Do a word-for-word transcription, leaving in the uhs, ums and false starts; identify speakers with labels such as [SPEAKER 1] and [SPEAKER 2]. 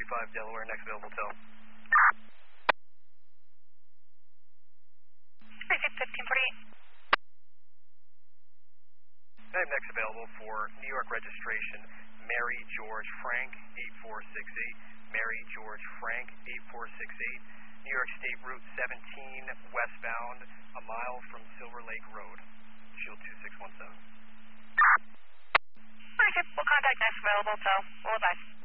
[SPEAKER 1] forty-five Delaware, next available tow.
[SPEAKER 2] Receive fifteen forty-eight.
[SPEAKER 1] I have next available for New York registration, Mary George Frank, eight four six eight. Mary George Frank, eight four six eight. New York State Route seventeen, westbound, a mile from Silver Lake Road. Shield two six one seven.
[SPEAKER 2] Receive, we'll contact next available tow. We'll advise.